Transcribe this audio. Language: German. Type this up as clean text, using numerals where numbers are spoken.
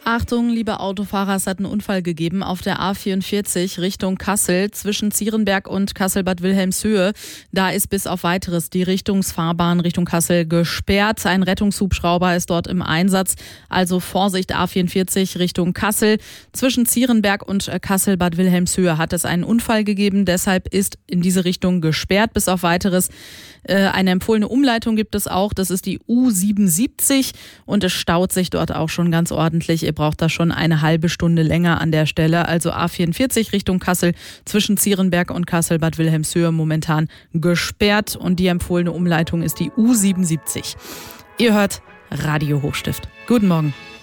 Achtung, liebe Autofahrer, es hat einen Unfall gegeben auf der A44 Richtung Kassel zwischen Zierenberg und Kassel-Bad Wilhelmshöhe. Da ist bis auf Weiteres die Richtungsfahrbahn Richtung Kassel gesperrt. Ein Rettungshubschrauber ist dort im Einsatz. Also Vorsicht, A44 Richtung Kassel. Zwischen Zierenberg und Kassel-Bad Wilhelmshöhe hat es einen Unfall gegeben. Deshalb ist in diese Richtung gesperrt bis auf Weiteres. Eine empfohlene Umleitung gibt es auch. Das ist die U77 und es staut sich dort auch schon ganz ordentlich. Ihr braucht da schon eine halbe Stunde länger an der Stelle. Also A44 Richtung Kassel zwischen Zierenberg und Kassel-Bad Wilhelmshöhe momentan gesperrt. Und die empfohlene Umleitung ist die U77. Ihr hört Radio Hochstift. Guten Morgen.